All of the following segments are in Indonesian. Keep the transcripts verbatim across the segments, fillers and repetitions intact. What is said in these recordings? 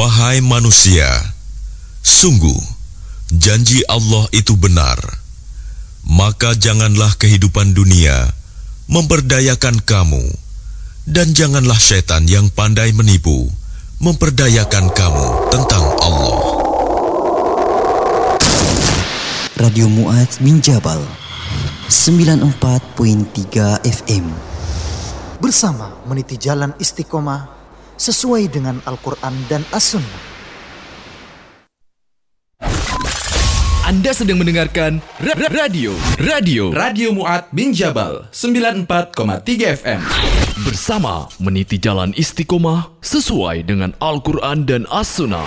Wahai manusia, sungguh janji Allah itu benar. Maka janganlah kehidupan dunia memperdayakan kamu, dan janganlah syaitan yang pandai menipu memperdayakan kamu tentang Allah. Radio Mu'adz bin Jabal sembilan puluh empat koma tiga F M bersama meniti jalan istiqomah sesuai dengan Al-Quran dan As-Sunnah. Anda sedang mendengarkan ra- ra- radio Radio Radio Mu'adz bin Jabal sembilan puluh empat koma tiga F M bersama meniti jalan istiqomah sesuai dengan Al-Quran dan As-Sunnah.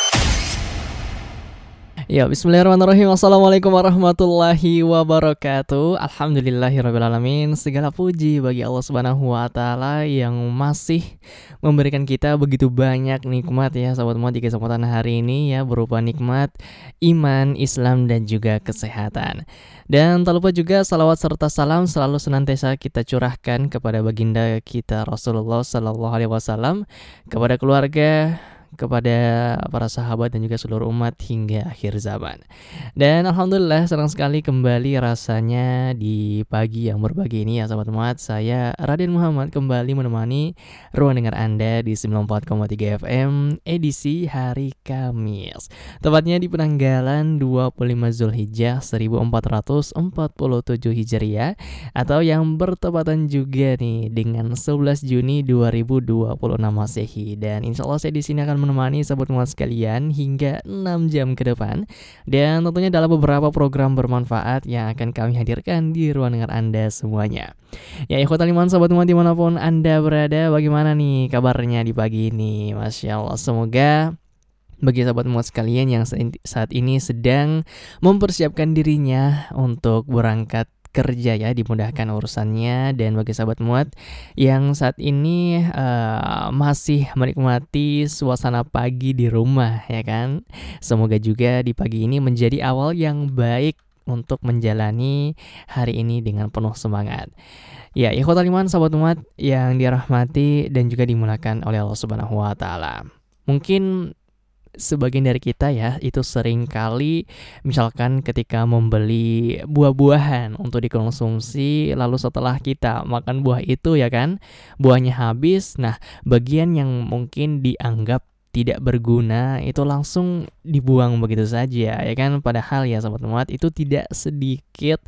Ya, bismillahirrahmanirrahim. Assalamualaikum warahmatullahi wabarakatuh. Alhamdulillahirrabbilalamin. Segala puji bagi Allah subhanahu wa ta'ala yang masih memberikan kita begitu banyak nikmat ya sahabat semua di kesempatan hari ini ya, berupa nikmat iman, Islam dan juga kesehatan. Dan tak lupa juga salawat serta salam selalu senantiasa kita curahkan kepada baginda kita Rasulullah sallallahu alaihi wasallam, kepada keluarga, kepada para sahabat dan juga seluruh umat hingga akhir zaman. Dan alhamdulillah senang sekali kembali rasanya di pagi yang berbagi ini ya sahabat umat. Saya Raden Muhammad kembali menemani ruang dengar Anda di sembilan puluh empat koma tiga F M edisi hari Kamis, tepatnya di penanggalan dua puluh lima Zulhijjah seribu empat ratus empat puluh tujuh Hijriah, atau yang bertepatan juga nih dengan sebelas Juni dua ribu dua puluh enam Masehi. Dan insya Allah saya di sini akan menemani sahabat muat sekalian hingga enam jam ke depan, dan tentunya dalam beberapa program bermanfaat yang akan kami hadirkan di ruang dengar Anda semuanya. Ya, ikhwatal iman sahabat muat dimanapun Anda berada, bagaimana nih kabarnya di pagi ini? Masya Allah, semoga bagi sahabat muat sekalian yang saat ini sedang mempersiapkan dirinya untuk berangkat kerja ya, dimudahkan urusannya. Dan bagi sahabat muat yang saat ini uh, masih menikmati suasana pagi di rumah ya kan, semoga juga di pagi ini menjadi awal yang baik untuk menjalani hari ini dengan penuh semangat. Ya, ikhwatal iman sahabat umat yang dirahmati dan juga dimuliakan oleh Allah Subhanahu wa taala. Mungkin sebagian dari kita ya itu sering kali misalkan ketika membeli buah-buahan untuk dikonsumsi, lalu setelah kita makan buah itu ya kan, buahnya habis. Nah, bagian yang mungkin dianggap tidak berguna itu langsung dibuang begitu saja ya kan, padahal ya sahabat umat itu tidak sedikit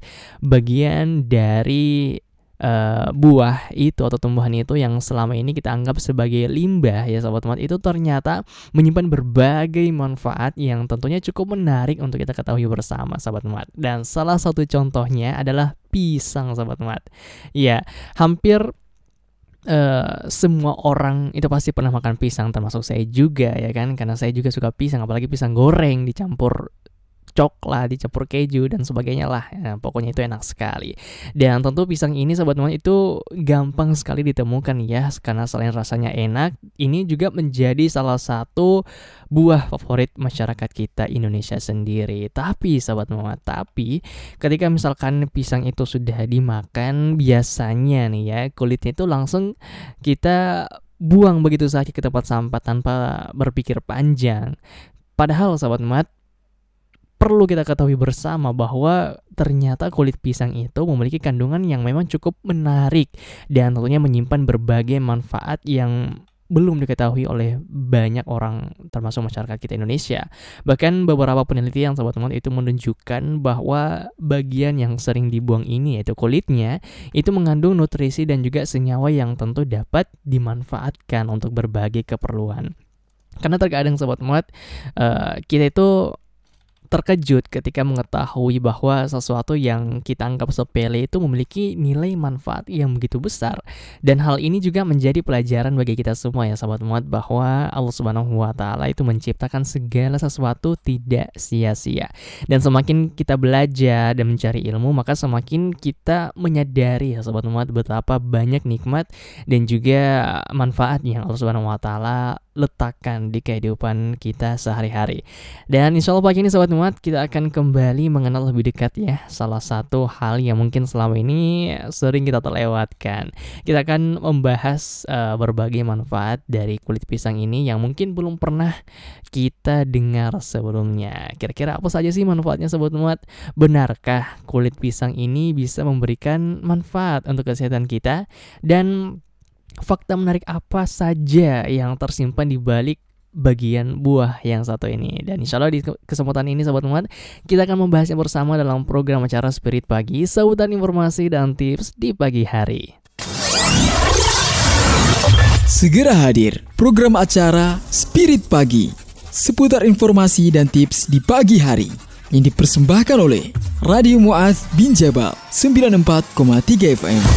bagian dari Uh, buah itu atau tumbuhan itu yang selama ini kita anggap sebagai limbah ya sahabat umat, itu ternyata menyimpan berbagai manfaat yang tentunya cukup menarik untuk kita ketahui bersama sahabat umat. Dan salah satu contohnya adalah pisang sahabat umat. Ya, hampir Uh, semua orang itu pasti pernah makan pisang, termasuk saya juga ya kan, karena saya juga suka pisang, apalagi pisang goreng dicampur coklat, dicampur keju dan sebagainya lah ya, pokoknya itu enak sekali. Dan tentu pisang ini sahabat teman itu gampang sekali ditemukan ya, karena selain rasanya enak, ini juga menjadi salah satu buah favorit masyarakat kita Indonesia sendiri. Tapi sahabat teman, tapi ketika misalkan pisang itu sudah dimakan, biasanya nih ya kulitnya itu langsung kita buang begitu saja ke tempat sampah tanpa berpikir panjang. Padahal sahabat teman, perlu kita ketahui bersama bahwa ternyata kulit pisang itu memiliki kandungan yang memang cukup menarik dan tentunya menyimpan berbagai manfaat yang belum diketahui oleh banyak orang termasuk masyarakat kita Indonesia. Bahkan beberapa penelitian sahabat teman itu menunjukkan bahwa bagian yang sering dibuang ini yaitu kulitnya itu mengandung nutrisi dan juga senyawa yang tentu dapat dimanfaatkan untuk berbagai keperluan. Karena terkadang sahabat teman uh, kita itu terkejut ketika mengetahui bahwa sesuatu yang kita anggap sepele itu memiliki nilai manfaat yang begitu besar. Dan hal ini juga menjadi pelajaran bagi kita semua ya sahabat muat, bahwa Allah Subhanahu wa taala itu menciptakan segala sesuatu tidak sia-sia. Dan semakin kita belajar dan mencari ilmu, maka semakin kita menyadari ya sahabat muat betapa banyak nikmat dan juga manfaat yang Allah Subhanahu wa taala letakkan di kehidupan kita sehari-hari. Dan insya Allah pagi ini Sobat Muat, kita akan kembali mengenal lebih dekat ya salah satu hal yang mungkin selama ini sering kita terlewatkan. Kita akan membahas uh, berbagai manfaat dari kulit pisang ini yang mungkin belum pernah kita dengar sebelumnya. Kira-kira apa saja sih manfaatnya Sobat Muat? Benarkah kulit pisang ini bisa memberikan manfaat untuk kesehatan kita? Dan fakta menarik apa saja yang tersimpan di balik bagian buah yang satu ini? Dan insya Allah di kesempatan ini Sobat Muat, kita akan membahasnya bersama dalam program acara Spirit Pagi, seputar informasi dan tips di pagi hari. Segera hadir program acara Spirit Pagi, seputar informasi dan tips di pagi hari, yang dipersembahkan oleh Radio Mu'adz bin Jabal sembilan puluh empat koma tiga F M.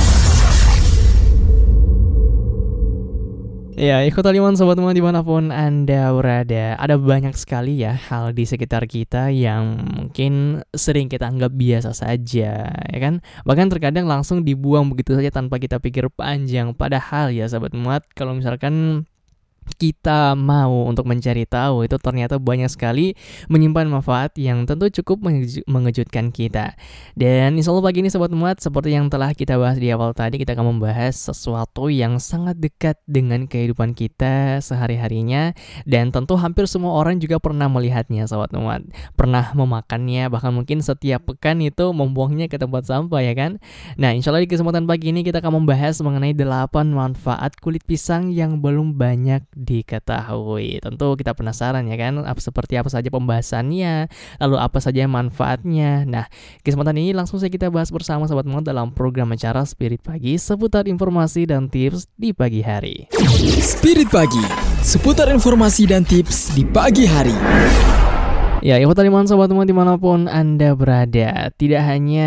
Ya, ikut aliman Sobat Muat dimanapun Anda berada. Ada banyak sekali ya hal di sekitar kita yang mungkin sering kita anggap biasa saja, ya kan? Bahkan terkadang langsung dibuang begitu saja tanpa kita pikir panjang. Padahal ya Sobat Muat, kalau misalkan kita mau untuk mencari tahu, itu ternyata banyak sekali menyimpan manfaat yang tentu cukup mengejutkan kita. Dan insya Allah pagi ini Sobat Muat, seperti yang telah kita bahas di awal tadi, kita akan membahas sesuatu yang sangat dekat dengan kehidupan kita sehari-harinya. Dan tentu hampir semua orang juga pernah melihatnya Sobat Muat, pernah memakannya, bahkan mungkin setiap pekan itu membuangnya ke tempat sampah, ya kan? Nah, insya Allah di kesempatan pagi ini kita akan membahas mengenai delapan manfaat kulit pisang yang belum banyak diketahui. Tentu kita penasaran ya kan, apa, seperti apa saja pembahasannya, lalu apa saja manfaatnya. Nah, kesempatan ini langsung saja kita bahas bersama Sobat Muat dalam program acara Spirit Pagi, seputar informasi dan tips di pagi hari. Spirit Pagi, seputar informasi dan tips di pagi hari. Ya, ikut aliman Sobat Muat dimanapun Anda berada. Tidak hanya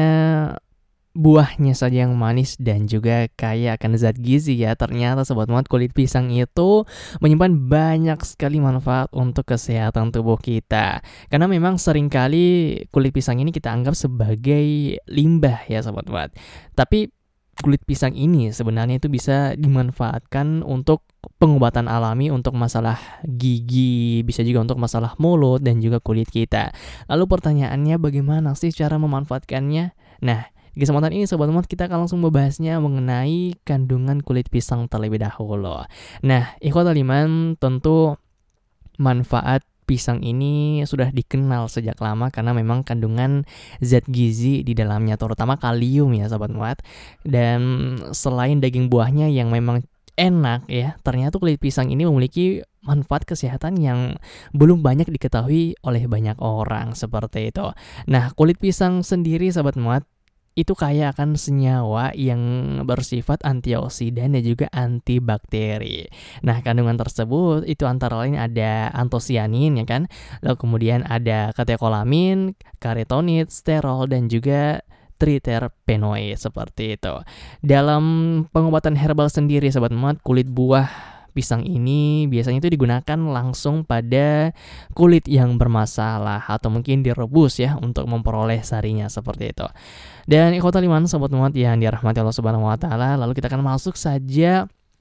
buahnya saja yang manis dan juga kaya akan zat gizi ya. Ternyata Sobat Muat, kulit pisang itu menyimpan banyak sekali manfaat untuk kesehatan tubuh kita. Karena memang seringkali kulit pisang ini kita anggap sebagai limbah ya Sobat Muat. Tapi kulit pisang ini sebenarnya itu bisa dimanfaatkan untuk pengobatan alami untuk masalah gigi, bisa juga untuk masalah mulut dan juga kulit kita. Lalu pertanyaannya, bagaimana sih cara memanfaatkannya? Nah, di kesempatan ini Sobat Muat, kita akan langsung membahasnya mengenai kandungan kulit pisang terlebih dahulu. Nah, ikhwatal iman, tentu manfaat pisang ini sudah dikenal sejak lama karena memang kandungan zat gizi di dalamnya, terutama kalium ya Sobat Muat. Dan selain daging buahnya yang memang enak ya, ternyata kulit pisang ini memiliki manfaat kesehatan yang belum banyak diketahui oleh banyak orang seperti itu. Nah, kulit pisang sendiri Sobat Muat itu kaya akan senyawa yang bersifat antioksidan dan juga antibakteri. Nah, kandungan tersebut itu antara lain ada antosianin ya kan, lalu kemudian ada katekolamin, karotenit, sterol dan juga triterpenoid seperti itu. Dalam pengobatan herbal sendiri Sobat Muat, kulit buah pisang ini biasanya itu digunakan langsung pada kulit yang bermasalah atau mungkin direbus ya untuk memperoleh sarinya seperti itu. Dan ikhwatal iman Sobat Muat yang dirahmati Allah Subhanahu wa taala, lalu kita akan masuk saja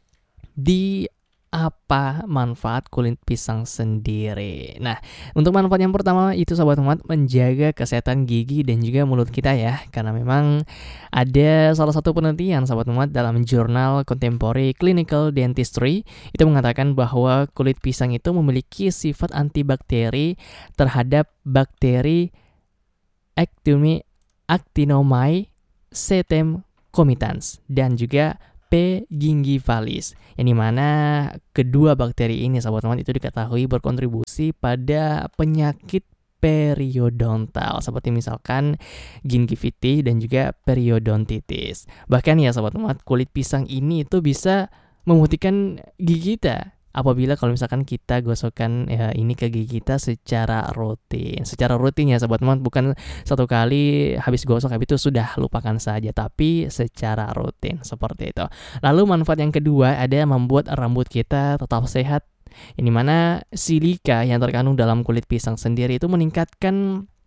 di apa manfaat kulit pisang sendiri. Nah, untuk manfaat yang pertama itu Sobat Muat, menjaga kesehatan gigi dan juga mulut kita ya. Karena memang ada salah satu penelitian Sobat Muat dalam jurnal Contemporary Clinical Dentistry itu mengatakan bahwa kulit pisang itu memiliki sifat antibakteri terhadap bakteri Actinomyces cetem comitans dan juga P. gingivalis, yang dimana kedua bakteri ini Sobat Muat itu diketahui berkontribusi pada penyakit periodontal seperti misalkan gingivitis dan juga periodontitis. Bahkan ya Sobat Muat, kulit pisang ini itu bisa memutihkan gigi kita apabila kalau misalkan kita gosokkan ya, ini ke gigi kita secara rutin. Secara rutin ya Sobat Muat, bukan satu kali habis gosok habis itu sudah lupakan saja, tapi secara rutin seperti itu. Lalu manfaat yang kedua ada membuat rambut kita tetap sehat. Ini mana silika yang terkandung dalam kulit pisang sendiri itu meningkatkan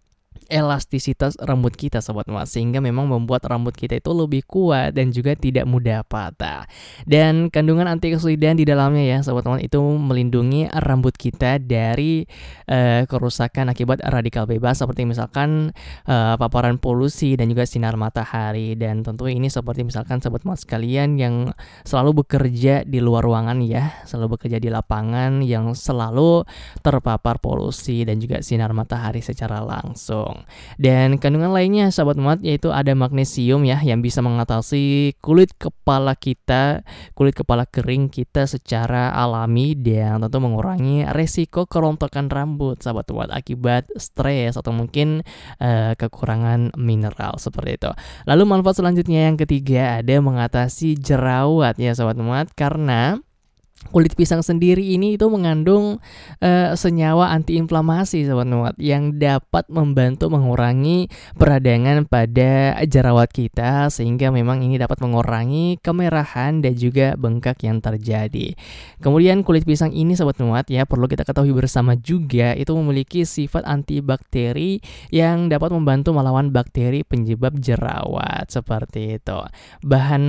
elastisitas rambut kita Sobat Muat, sehingga memang membuat rambut kita itu lebih kuat dan juga tidak mudah patah. Dan kandungan antioksidan di dalamnya ya Sobat Muat itu melindungi rambut kita dari uh, kerusakan akibat radikal bebas seperti misalkan uh, paparan polusi dan juga sinar matahari. Dan tentu ini seperti misalkan Sobat Muat sekalian yang selalu bekerja di luar ruangan ya, selalu bekerja di lapangan yang selalu terpapar polusi dan juga sinar matahari secara langsung. Dan kandungan lainnya Sahabat Muat yaitu ada magnesium ya, yang bisa mengatasi kulit kepala kita, kulit kepala kering kita secara alami dan tentu mengurangi resiko kerontokan rambut Sahabat Muat akibat stres atau mungkin uh, kekurangan mineral seperti itu. Lalu manfaat selanjutnya yang ketiga ada mengatasi jerawat ya Sahabat Muat, karena kulit pisang sendiri ini itu mengandung uh, senyawa antiinflamasi Sobat Muat yang dapat membantu mengurangi peradangan pada jerawat kita, sehingga memang ini dapat mengurangi kemerahan dan juga bengkak yang terjadi. Kemudian kulit pisang ini Sobat Muat ya perlu kita ketahui bersama juga itu memiliki sifat antibakteri yang dapat membantu melawan bakteri penyebab jerawat seperti itu. Bahan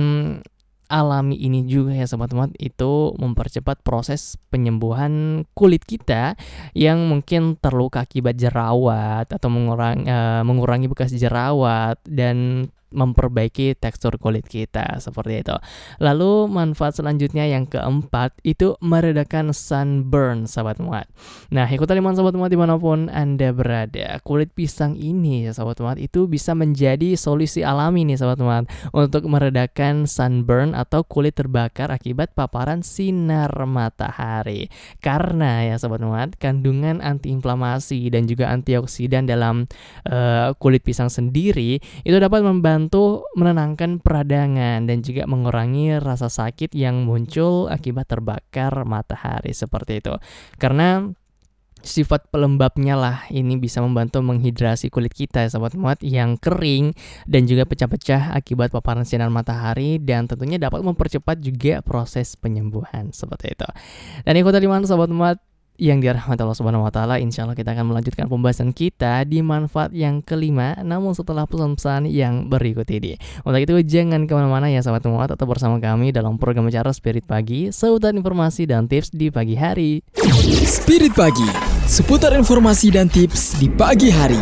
alami ini juga ya Sobat Muat itu mempercepat proses penyembuhan kulit kita yang mungkin terluka akibat jerawat atau mengurangi, uh, mengurangi bekas jerawat dan memperbaiki tekstur kulit kita seperti itu. Lalu manfaat selanjutnya yang keempat itu meredakan sunburn Sahabat Muat. Nah ikutan iman Sahabat Muat dimanapun Anda berada, kulit pisang ini Sahabat Muat itu bisa menjadi solusi alami nih Sahabat Muat untuk meredakan sunburn atau kulit terbakar akibat paparan sinar matahari. Karena ya Sahabat Muat kandungan antiinflamasi dan juga antioksidan dalam uh, kulit pisang sendiri itu dapat membantu Untuk menenangkan peradangan dan juga mengurangi rasa sakit yang muncul akibat terbakar matahari seperti itu. Karena sifat pelembabnya lah ini bisa membantu menghidrasi kulit kita Sahabat Muat yang kering dan juga pecah-pecah akibat paparan sinar matahari, dan tentunya dapat mempercepat juga proses penyembuhan seperti itu. Dan ikuti mana Sahabat Muat yang dirahmati Allah Subhanahu wa taala, insyaallah kita akan melanjutkan pembahasan kita di manfaat yang kelima, namun setelah pesan-pesan yang berikut ini. Untuk itu jangan kemana-mana ya Sahabat Muat, tetap bersama kami dalam program acara Spirit Pagi, seputar informasi dan tips di pagi hari. Spirit Pagi, seputar informasi dan tips di pagi hari.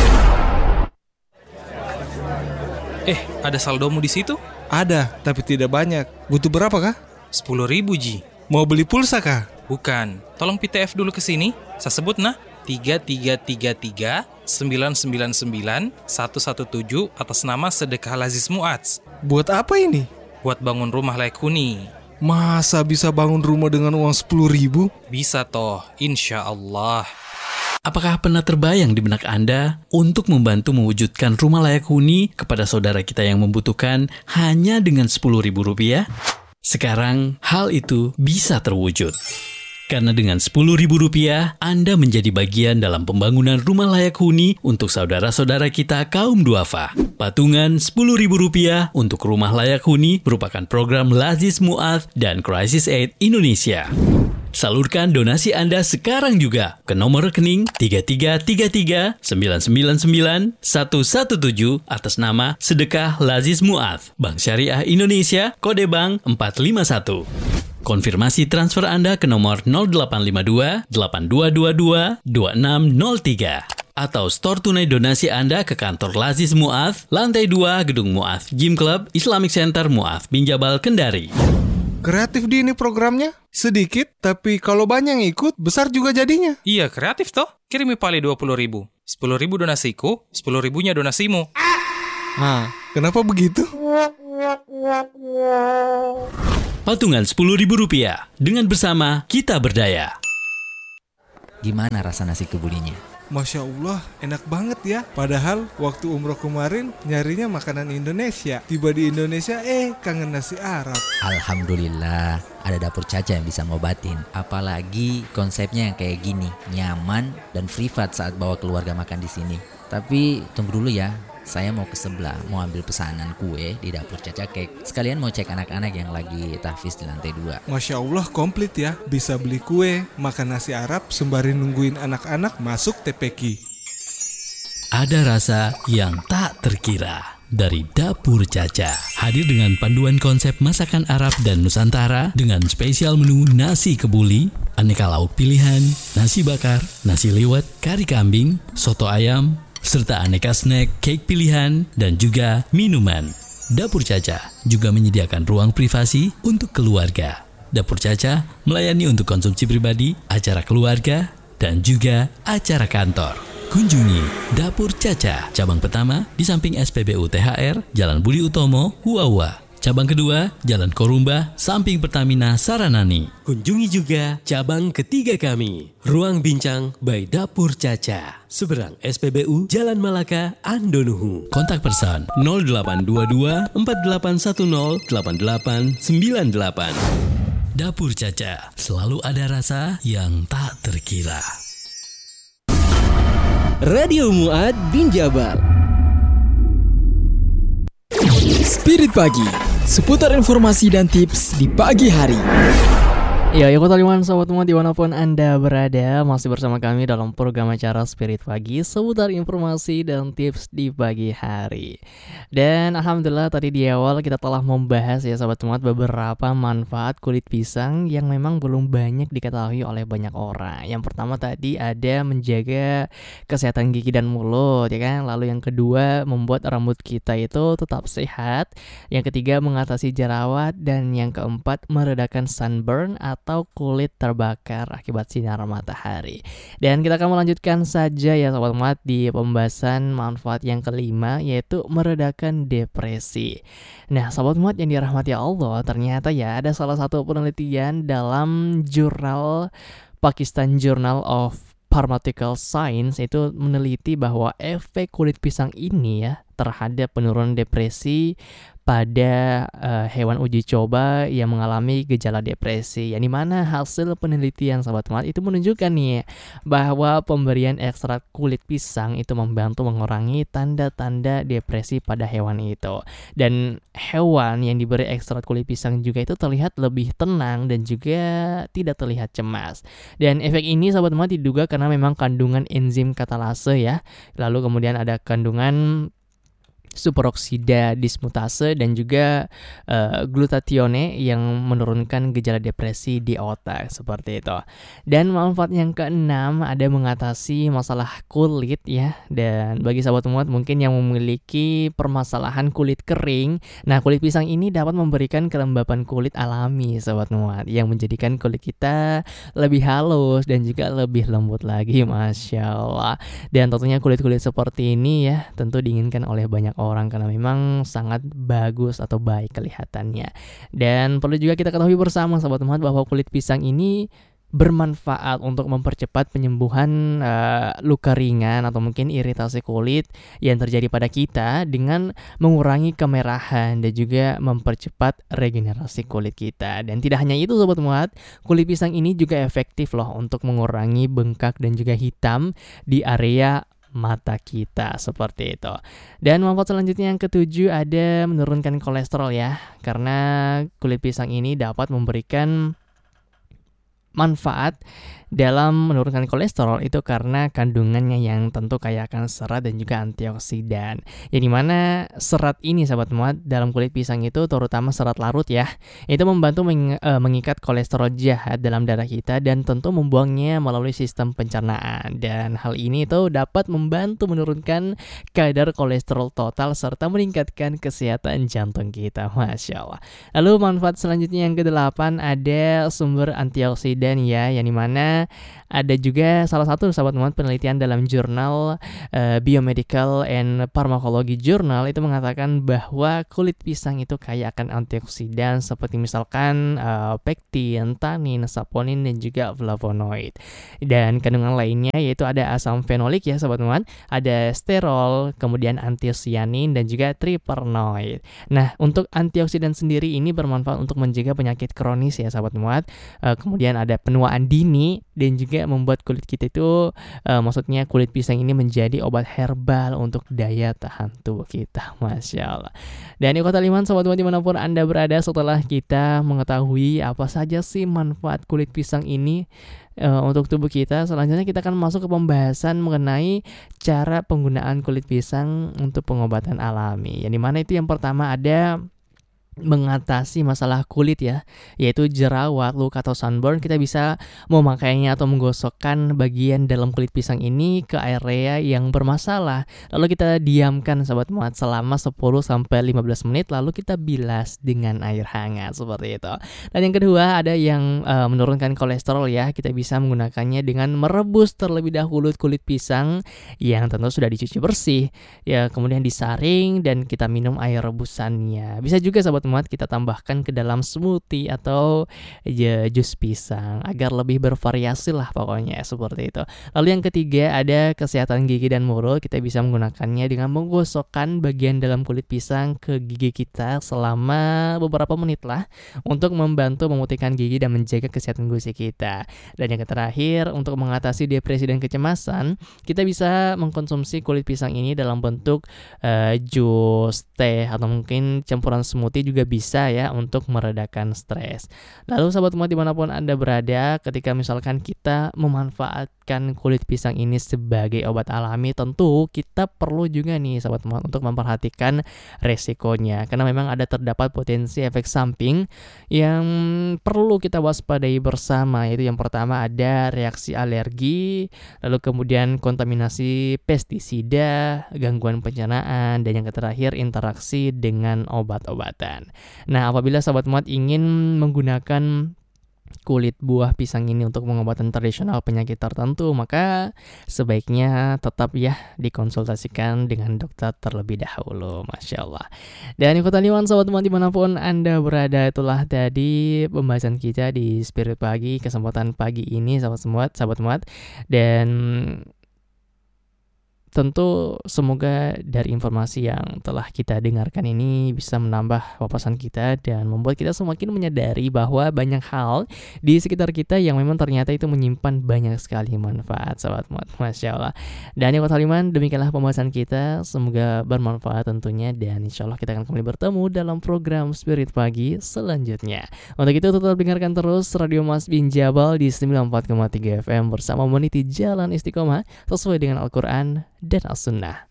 Eh, ada saldomu di situ? Ada, tapi tidak banyak. Butuh berapa kah? Sepuluh ribu Ji. Mau beli pulsa kah? Bukan, tolong P T F dulu ke sini. Saya sebut nah, tiga tiga tiga tiga sembilan sembilan sembilan satu satu tujuh atas nama Sedekah Lazis Mu'adz. Buat apa ini? Buat bangun rumah layak huni. Masa bisa bangun rumah dengan uang sepuluh ribu? Bisa toh, insya Allah. Apakah pernah terbayang di benak Anda untuk membantu mewujudkan rumah layak huni kepada saudara kita yang membutuhkan hanya dengan sepuluh ribu rupiah? Sekarang hal itu bisa terwujud. Karena dengan sepuluh ribu rupiah, Anda menjadi bagian dalam pembangunan rumah layak huni untuk saudara-saudara kita kaum duafa. Patungan sepuluh ribu rupiah untuk rumah layak huni merupakan program Lazis Mu'adz dan Crisis Aid Indonesia. Salurkan donasi Anda sekarang juga ke nomor rekening tiga tiga tiga tiga sembilan sembilan sembilan satu satu tujuh atas nama Sedekah Lazis Mu'adz, Bank Syariah Indonesia, kode bank empat lima satu. Konfirmasi transfer Anda ke nomor nol delapan lima dua delapan dua dua dua dua enam nol tiga atau store tunai donasi Anda ke kantor Lazis Mu'adz, lantai dua Gedung Mu'adz Gym Club Islamic Center Mu'adz bin Jabal, Kendari. Kreatif di ini programnya. Sedikit, tapi kalau banyak yang ikut, besar juga jadinya. Iya, kreatif toh. Kirimi pali dua puluh ribu. sepuluh ribu donasiku, sepuluh ribunya donasimu. Nah, kenapa begitu? Patungan sepuluh ribu rupiah. Dengan bersama, kita berdaya. Gimana rasa nasi kebulinya? Masya Allah, enak banget ya. Padahal waktu umroh kemarin nyarinya makanan Indonesia. Tiba di Indonesia, eh kangen nasi Arab. Alhamdulillah, ada dapur Caca yang bisa ngobatin. Apalagi konsepnya yang kayak gini, nyaman dan privat saat bawa keluarga makan di sini. Tapi tunggu dulu ya, saya mau ke sebelah, mau ambil pesanan kue di dapur Caca Cake. Sekalian mau cek anak-anak yang lagi tahfiz di lantai dua. Masya Allah, komplit ya. Bisa beli kue, makan nasi Arab, sembari nungguin anak-anak masuk T P Q. ada rasa yang tak terkira. Dari Dapur Caca, hadir dengan panduan konsep masakan Arab dan Nusantara dengan spesial menu nasi kebuli, aneka lauk pilihan, nasi bakar, nasi liwet, kari kambing, soto ayam, serta aneka snack, cake pilihan, dan juga minuman. Dapur Caca juga menyediakan ruang privasi untuk keluarga. Dapur Caca melayani untuk konsumsi pribadi, acara keluarga, dan juga acara kantor. Kunjungi Dapur Caca, cabang pertama di samping S P B U T H R, Jalan Budi Utomo, Huawa. Cabang kedua, Jalan Korumba, samping Pertamina Saranani. Kunjungi juga cabang ketiga kami, Ruang Bincang by Dapur Caca, seberang S P B U Jalan Malaka, Andonuhu. Kontak person nol delapan dua dua empat delapan satu nol delapan delapan sembilan delapan. Dapur Caca, selalu ada rasa yang tak terkira. Radio Mu'ad bin Jabal. Spirit Pagi, seputar informasi dan tips di pagi hari. Ya, ya Kotaliman, sobat semua dimanapun Anda berada, masih bersama kami dalam program acara Spirit Pagi, seputar informasi dan tips di pagi hari. Dan Alhamdulillah tadi di awal kita telah membahas ya sobat semua beberapa manfaat kulit pisang yang memang belum banyak diketahui oleh banyak orang. Yang pertama tadi ada menjaga kesehatan gigi dan mulut ya kan. Lalu yang kedua membuat rambut kita itu tetap sehat. Yang ketiga mengatasi jerawat. Dan yang keempat meredakan sunburn atau kulit terbakar akibat sinar matahari. Dan kita akan melanjutkan saja ya sobat mat di pembahasan manfaat yang kelima, yaitu meredakan depresi. Nah sobat mat yang dirahmati Allah, ternyata ya ada salah satu penelitian dalam jurnal Pakistan Journal of Pharmaceutical Science itu meneliti bahwa efek kulit pisang ini ya terhadap penurunan depresi pada uh, hewan uji coba yang mengalami gejala depresi. Yang dimana hasil penelitian sahabat mat itu menunjukkan nih bahwa pemberian ekstrak kulit pisang itu membantu mengurangi tanda-tanda depresi pada hewan itu. Dan hewan yang diberi ekstrak kulit pisang juga itu terlihat lebih tenang dan juga tidak terlihat cemas. Dan efek ini sahabat mat diduga karena memang kandungan enzim katalase ya. Lalu kemudian ada kandungan superoksida dismutase dan juga uh, glutatione yang menurunkan gejala depresi di otak seperti itu. Dan manfaat yang keenam ada mengatasi masalah kulit ya. Dan bagi sahabat muat mungkin yang memiliki permasalahan kulit kering, nah kulit pisang ini dapat memberikan kelembapan kulit alami sahabat muat yang menjadikan kulit kita lebih halus dan juga lebih lembut lagi, Masya Allah. Dan tentunya kulit-kulit seperti ini ya tentu diinginkan oleh banyak orang karena memang sangat bagus atau baik kelihatannya. Dan perlu juga kita ketahui bersama sahabat teman bahwa kulit pisang ini bermanfaat untuk mempercepat penyembuhan uh, luka ringan atau mungkin iritasi kulit yang terjadi pada kita dengan mengurangi kemerahan dan juga mempercepat regenerasi kulit kita. Dan tidak hanya itu sobat muat, kulit pisang ini juga efektif loh untuk mengurangi bengkak dan juga hitam di area mata kita seperti itu. Dan manfaat selanjutnya yang ketujuh ada menurunkan kolesterol ya, karena kulit pisang ini dapat memberikan manfaat dalam menurunkan kolesterol itu karena kandungannya yang tentu kaya akan serat dan juga antioksidan. Yang dimana serat ini sahabat muat dalam kulit pisang itu terutama serat larut ya, itu membantu meng, e, mengikat kolesterol jahat dalam darah kita dan tentu membuangnya melalui sistem pencernaan. Dan hal ini itu dapat membantu menurunkan kadar kolesterol total serta meningkatkan kesehatan jantung kita, Masya Allah. Lalu manfaat selanjutnya yang kedelapan ada sumber antioksidan ya, yang dimana ada juga salah satu sahabat muat penelitian dalam jurnal uh, Biomedical and Pharmacology Journal itu mengatakan bahwa kulit pisang itu kaya akan antioksidan seperti misalkan uh, pektin, tanin, saponin dan juga flavonoid. Dan kandungan lainnya yaitu ada asam fenolik ya sahabat muat, ada sterol, kemudian anthocyanin dan juga tripternoid. Nah, untuk antioksidan sendiri ini bermanfaat untuk mencegah penyakit kronis ya sahabat muat. Uh, kemudian ada penuaan dini dan juga membuat kulit kita itu uh, maksudnya kulit pisang ini menjadi obat herbal untuk daya tahan tubuh kita, Masya Allah. Dan di kota Liman sobat-sobat dimanapun Anda berada, setelah kita mengetahui apa saja sih manfaat kulit pisang ini, uh, untuk tubuh kita. Selanjutnya kita akan masuk ke pembahasan mengenai cara penggunaan kulit pisang untuk pengobatan alami. Yang dimana itu yang pertama ada mengatasi masalah kulit ya, yaitu jerawat, luka atau sunburn. Kita bisa memakainya atau menggosokkan bagian dalam kulit pisang ini ke area yang bermasalah. Lalu kita diamkan sahabat muat selama sepuluh sampai lima belas menit, lalu kita bilas dengan air hangat seperti itu. Dan yang kedua ada yang uh, menurunkan kolesterol ya. Kita bisa menggunakannya dengan merebus terlebih dahulu kulit pisang yang tentu sudah dicuci bersih ya, kemudian disaring dan kita minum air rebusannya. Bisa juga sahabat muat kita tambahkan ke dalam smoothie atau ya, jus pisang agar lebih bervariasi lah pokoknya seperti itu. Lalu yang ketiga ada kesehatan gigi dan mulut. Kita bisa menggunakannya dengan menggosokkan bagian dalam kulit pisang ke gigi kita selama beberapa menit lah untuk membantu memutihkan gigi dan menjaga kesehatan gusi kita. Dan yang terakhir untuk mengatasi depresi dan kecemasan, kita bisa mengkonsumsi kulit pisang ini dalam bentuk uh, jus, teh atau mungkin campuran smoothie juga bisa ya untuk meredakan stres. Lalu sahabat muat dimanapun Anda berada, ketika misalkan kita memanfaatkan kulit pisang ini sebagai obat alami, tentu kita perlu juga nih sahabat muat untuk memperhatikan resikonya, karena memang ada terdapat potensi efek samping yang perlu kita waspadai bersama. Yaitu yang pertama ada reaksi alergi, lalu kemudian kontaminasi pestisida, gangguan pencernaan, dan yang terakhir interaksi dengan obat-obatan. Nah, apabila sahabat muat ingin menggunakan kulit buah pisang ini untuk pengobatan tradisional penyakit tertentu, maka sebaiknya tetap ya dikonsultasikan dengan dokter terlebih dahulu. Masya Allah. Dan ikut taliwan sahabat muat dimanapun Anda berada, itulah tadi pembahasan kita di Spirit Pagi, kesempatan pagi ini sahabat muat, sahabat muat. Dan tentu semoga dari informasi yang telah kita dengarkan ini bisa menambah wawasan kita dan membuat kita semakin menyadari bahwa banyak hal di sekitar kita yang memang ternyata itu menyimpan banyak sekali manfaat sahabat muat. Masya Allah. Dan yang Haliman, demikianlah pembahasan kita, semoga bermanfaat tentunya, dan insya Allah kita akan kembali bertemu dalam program Spirit Pagi selanjutnya. Untuk itu tetap dengarkan terus Radio Mu'adz bin Jabal di sembilan puluh empat koma tiga F M bersama meniti jalan istiqomah sesuai dengan Al-Quran dan As-Sunnah.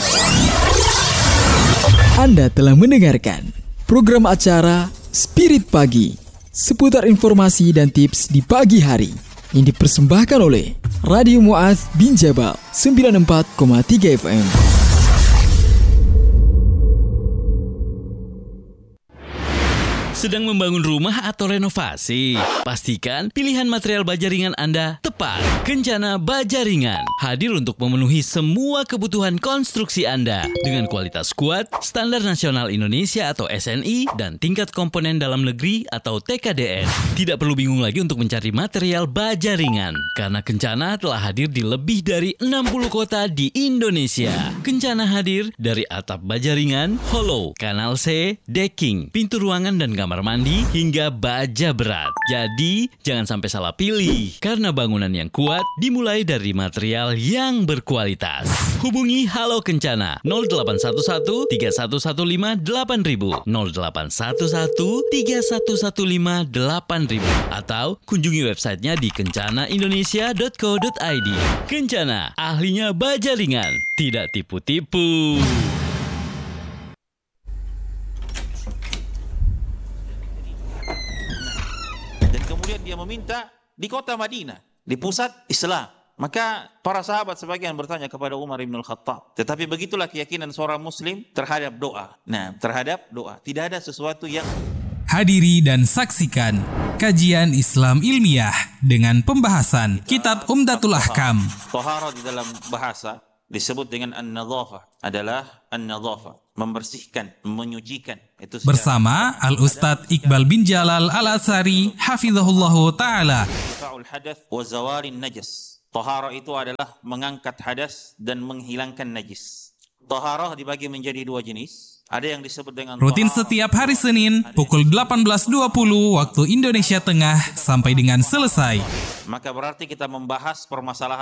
Anda telah mendengarkan program acara Spirit Pagi, seputar informasi dan tips di pagi hari yang dipersembahkan oleh Radio Mu'adz bin Jabal sembilan puluh empat koma tiga F M. Sedang membangun rumah atau renovasi? Pastikan pilihan material baja ringan Anda tepat. Kencana Baja Ringan hadir untuk memenuhi semua kebutuhan konstruksi Anda dengan kualitas kuat, standar nasional Indonesia atau S N I, dan tingkat komponen dalam negeri atau T K D N. Tidak perlu bingung lagi untuk mencari material baja ringan, karena Kencana telah hadir di lebih dari enam puluh kota di Indonesia. Kencana hadir dari atap baja ringan, hollow, kanal C, decking, pintu ruangan dan kamar mandi, hingga baja berat. Jadi, jangan sampai salah pilih, karena bangunan yang kuat dimulai dari material yang berkualitas. Hubungi Halo Kencana nol delapan satu satu tiga satu satu lima delapan ribu, nol delapan satu satu tiga satu satu lima delapan ribu, atau kunjungi websitenya di kencana indonesia dot co dot i d. Kencana, ahlinya baja ringan, tidak tipu-tipu. Dia meminta di kota Madinah, di pusat Islam. Maka para sahabat sebagian bertanya kepada Umar bin Al-Khattab. Tetapi begitulah keyakinan seorang muslim terhadap doa. Nah, terhadap doa. Tidak ada sesuatu yang... Hadiri dan saksikan kajian Islam ilmiah dengan pembahasan Kitab Umdatul Ahkam. Taharah di dalam bahasa disebut dengan an-nadhafah, adalah an-nadhafah, membersihkan, menyucikan. Itu bersama Al-Ustadz Iqbal bin Jalal Al-Atsari hafizahullahu ta'ala. Ifa'ul hadath wa zawarin najas. Taharah itu adalah mengangkat hadas dan menghilangkan najis. Taharah dibagi menjadi dua jenis. Ada yang disebut dengan rutin setiap hari Senin pukul delapan belas dua puluh waktu Indonesia Tengah sampai dengan selesai. Maka berarti kita membahas permasalahan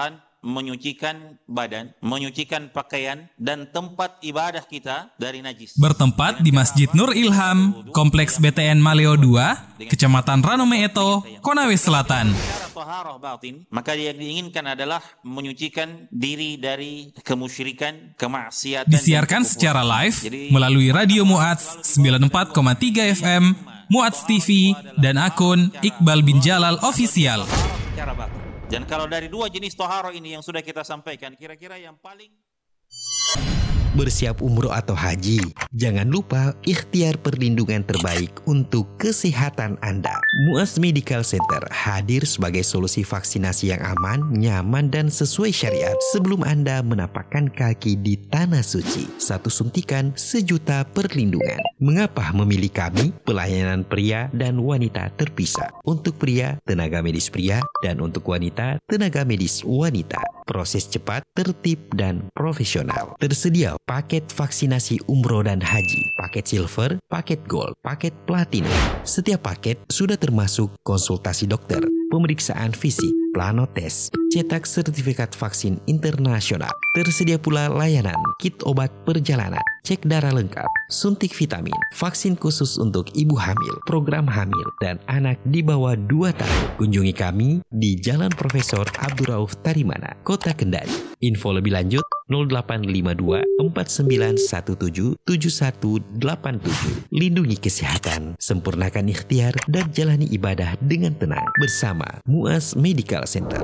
menyucikan badan, menyucikan pakaian dan tempat ibadah kita dari najis. Bertempat di Masjid Nur Ilham, Kompleks B T N Maleo dua, Kecamatan Ranome Eto, Konawe Selatan. Taharah batin, maka yang diinginkan adalah menyucikan diri dari kemusyrikan, kemaksiatan. Disiarkan secara live melalui Radio Mu'adz sembilan puluh empat koma tiga F M, Mu'adz T V, dan akun Iqbal bin Jalal Official. Dan kalau dari dua jenis toharo ini yang sudah kita sampaikan, kira-kira yang paling bersiap umroh atau haji, jangan lupa ikhtiar perlindungan terbaik untuk kesehatan Anda. Mu'adz Medical Center hadir sebagai solusi vaksinasi yang aman, nyaman, dan sesuai syariat sebelum Anda menapakkan kaki di Tanah Suci. Satu suntikan, sejuta perlindungan. Mengapa memilih kami? Pelayanan pria dan wanita terpisah. Untuk pria, tenaga medis pria, dan untuk wanita, tenaga medis wanita. Proses cepat, tertib, dan profesional. Tersedia paket vaksinasi umroh dan haji, paket silver, paket gold, paket platinum. Setiap paket sudah termasuk konsultasi dokter, pemeriksaan fisik, plano tes, cetak sertifikat vaksin internasional. Tersedia pula layanan kit obat perjalanan, cek darah lengkap, suntik vitamin, vaksin khusus untuk ibu hamil, program hamil, dan anak di bawah dua tahun. Kunjungi kami di Jalan Profesor Abdurrauf Tarimana, Kota Kendari. Info lebih lanjut nol delapan lima dua empat sembilan satu tujuh tujuh satu delapan tujuh. Lindungi kesehatan, sempurnakan ikhtiar, dan jalani ibadah dengan tenang bersama Mu'adz Medical Center.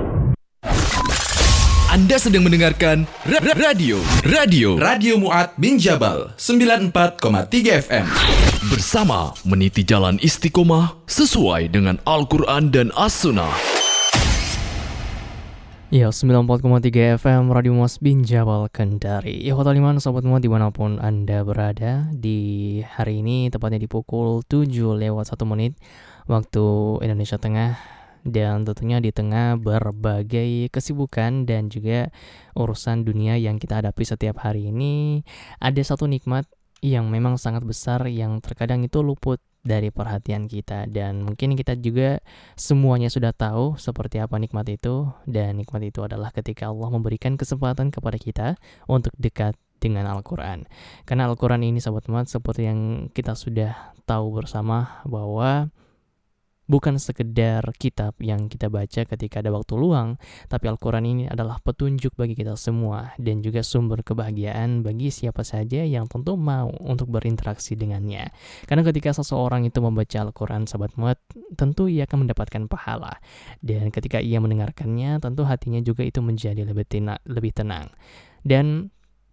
Anda sedang mendengarkan ra- ra- radio Radio Radio Mu'adz bin Jabal sembilan puluh empat koma tiga F M. Bersama meniti jalan istiqomah sesuai dengan Al-Quran dan As-Sunnah. Ya, sembilan puluh empat koma tiga F M Radio Mu'adz bin Jabal Kendari. Ya, Kota Liman, sobat Mu'adz dimanapun Anda berada. Di hari ini, tepatnya di pukul tujuh lewat satu menit waktu Indonesia Tengah. Dan tentunya di tengah berbagai kesibukan dan juga urusan dunia yang kita hadapi setiap hari ini, ada satu nikmat yang memang sangat besar yang terkadang itu luput dari perhatian kita. Dan mungkin kita juga semuanya sudah tahu seperti apa nikmat itu. Dan nikmat itu adalah ketika Allah memberikan kesempatan kepada kita untuk dekat dengan Al-Quran. Karena Al-Quran ini, sahabat Mu'adz, seperti yang kita sudah tahu bersama, bahwa bukan sekedar kitab yang kita baca ketika ada waktu luang, tapi Al-Quran ini adalah petunjuk bagi kita semua dan juga sumber kebahagiaan bagi siapa saja yang tentu mau untuk berinteraksi dengannya. Karena ketika seseorang itu membaca Al-Quran, sahabat Mu'adz, tentu ia akan mendapatkan pahala. Dan ketika ia mendengarkannya, tentu hatinya juga itu menjadi lebih tenang, lebih tenang. Dan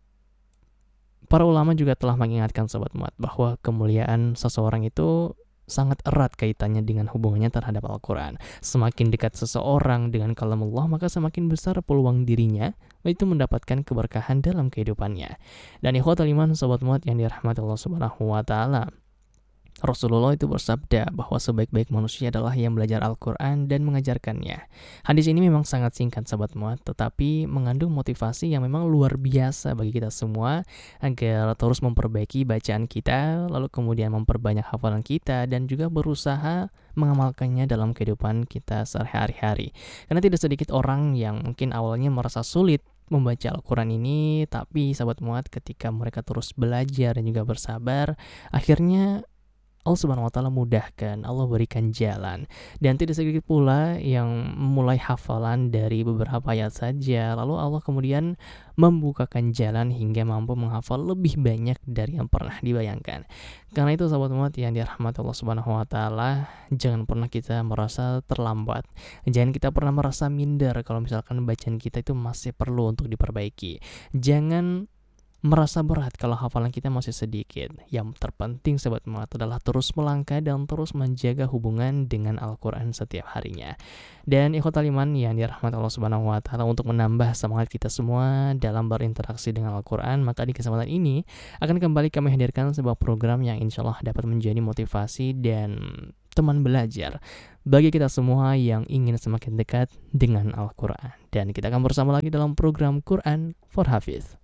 para ulama juga telah mengingatkan, sahabat Mu'adz, bahwa kemuliaan seseorang itu sangat erat kaitannya dengan hubungannya terhadap Al-Quran. Semakin dekat seseorang dengan kalamullah, maka semakin besar peluang dirinya itu mendapatkan keberkahan dalam kehidupannya. Dan ikhwatal iman, sobat Mu'adz yang dirahmati Allah Subhanahu wa taala, Rasulullah itu bersabda bahwa sebaik-baik manusia adalah yang belajar Al-Quran dan mengajarkannya. Hadis ini memang sangat singkat, sahabat Mu'adz, tetapi mengandung motivasi yang memang luar biasa bagi kita semua agar terus memperbaiki bacaan kita, lalu kemudian memperbanyak hafalan kita, dan juga berusaha mengamalkannya dalam kehidupan kita sehari-hari. Karena tidak sedikit orang yang mungkin awalnya merasa sulit membaca Al-Quran ini, tapi sahabat Mu'adz, ketika mereka terus belajar dan juga bersabar, akhirnya Allah Subhanahu wa taala mudahkan, Allah berikan jalan. Dan tidak sedikit pula yang mulai hafalan dari beberapa ayat saja, lalu Allah kemudian membukakan jalan hingga mampu menghafal lebih banyak dari yang pernah dibayangkan. Karena itu, sahabat Mu'adz yang dirahmati Allah Subhanahu wa taala, jangan pernah kita merasa terlambat. Jangan kita pernah merasa minder kalau misalkan bacaan kita itu masih perlu untuk diperbaiki. Jangan merasa berat kalau hafalan kita masih sedikit. Yang terpenting, sahabat Mu'adz, adalah terus melangkah dan terus menjaga hubungan dengan Al-Quran setiap harinya. Dan ikhwatal iman yang dirahmati Allah Subhanahu wa taala, untuk menambah semangat kita semua dalam berinteraksi dengan Al-Quran, maka di kesempatan ini akan kembali kami hadirkan sebuah program yang insya Allah dapat menjadi motivasi dan teman belajar bagi kita semua yang ingin semakin dekat dengan Al-Quran. Dan kita akan bersama lagi dalam program Quran for Hafiz.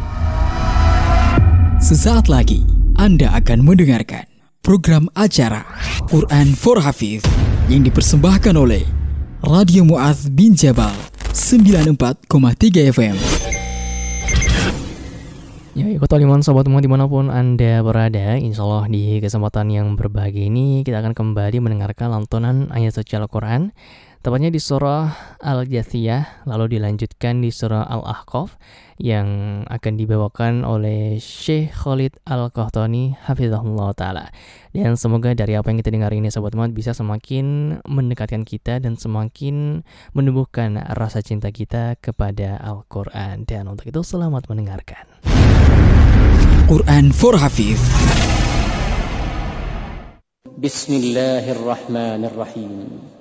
Sesaat lagi Anda akan mendengarkan program acara Quran for Hafiz yang dipersembahkan oleh Radio Mu'adz bin Jabal sembilan puluh empat koma tiga F M. Ya, ikut Liman sobat semua dimanapun Anda berada. Insya Allah di kesempatan yang berbahagia ini kita akan kembali mendengarkan lantunan ayat suci Al-Quran, tepatnya di surah Al-Jathiyah, lalu dilanjutkan di surah Al-Ahqaf yang akan dibawakan oleh Syekh Khalid Al-Qahtani hafizahullah ta'ala. Dan semoga dari apa yang kita dengar ini sobat umat bisa semakin mendekatkan kita dan semakin menumbuhkan rasa cinta kita kepada Al-Quran. Dan untuk itu selamat mendengarkan Quran for Hafiz. Bismillahirrahmanirrahim.